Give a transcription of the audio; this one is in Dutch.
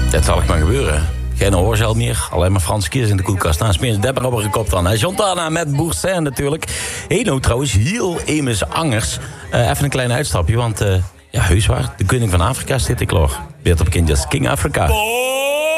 Dat zal ik maar gebeuren. Geen oorzaal meer, alleen maar Franse kiers in de koelkast. Nou, smeer eens dapper op een kop dan. Jontana met Boursin natuurlijk. Nou trouwens, heel Emus Angers. Even een klein uitstapje, want... ja, heus waar, de koning van Afrika zit ik klaar. Beeld op kindjes, King Africa.